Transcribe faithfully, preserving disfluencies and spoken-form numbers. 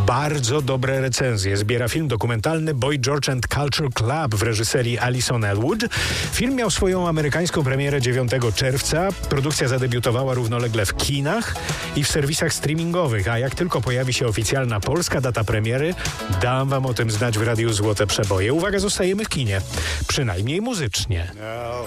bardzo dobre recenzje zbiera film dokumentalny Boy George and Culture Club w reżyserii Alison Elwood. Film miał swoją amerykańską premierę dziewiątego czerwca. Produkcja zadebiutowała równolegle w kinach i w serwisach streamingowych, a jak tylko pojawi się oficjalna polska data premiery, dam wam o tym znać w Radiu Złote Przeboje. Uwaga, zostajemy w kinie. Przynajmniej muzycznie.